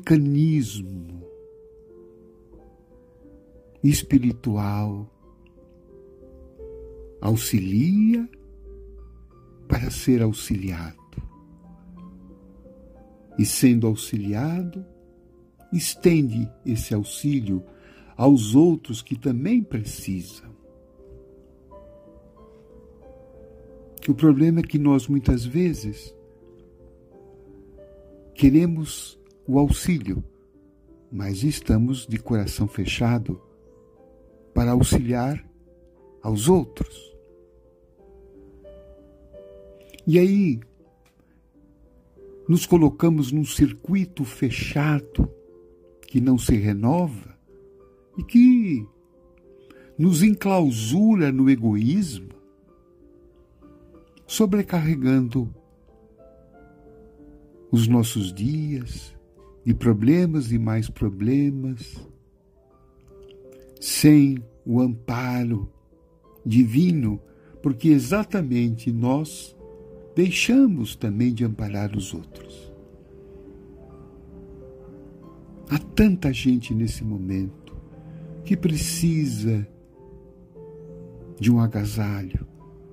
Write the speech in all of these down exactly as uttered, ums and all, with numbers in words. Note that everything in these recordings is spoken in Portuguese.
mecanismo espiritual auxilia para ser auxiliado. E sendo auxiliado, estende esse auxílio aos outros que também precisam. O problema é que nós, muitas vezes, queremos o auxílio, mas estamos de coração fechado para auxiliar aos outros. E aí, nos colocamos num circuito fechado que não se renova e que nos enclausura no egoísmo, sobrecarregando os nossos dias de problemas e mais problemas, sem o amparo divino, porque exatamente nós deixamos também de amparar os outros. Há tanta gente nesse momento que precisa de um agasalho,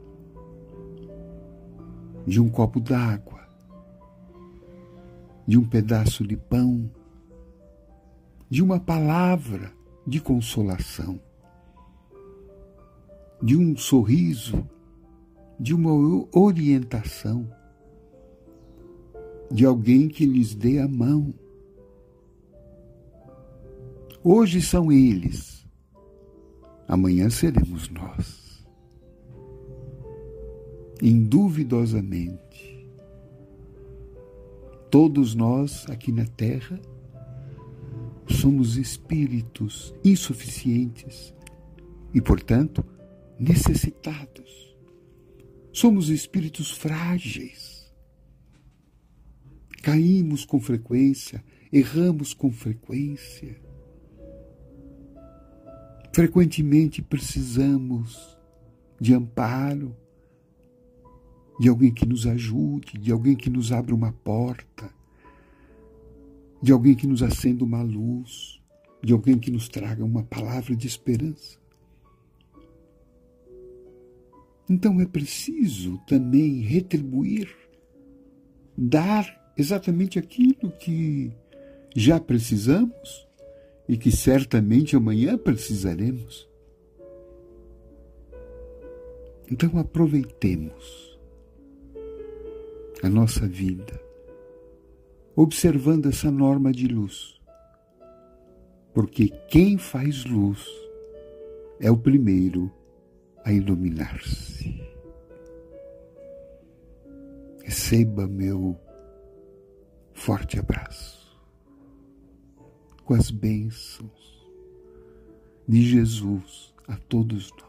de um copo d'água, de um pedaço de pão, de uma palavra de consolação, de um sorriso, de uma orientação, de alguém que lhes dê a mão. Hoje são eles, amanhã seremos nós. Induvidosamente, todos nós aqui na Terra somos espíritos insuficientes e, portanto, necessitados. Somos espíritos frágeis. Caímos com frequência, erramos com frequência. Frequentemente precisamos de amparo, de alguém que nos ajude, de alguém que nos abra uma porta, de alguém que nos acenda uma luz, de alguém que nos traga uma palavra de esperança. Então é preciso também retribuir, dar exatamente aquilo que já precisamos e que certamente amanhã precisaremos. Então aproveitemos a nossa vida, observando essa norma de luz, porque quem faz luz é o primeiro a iluminar-se. Receba meu forte abraço com as bênçãos de Jesus a todos nós.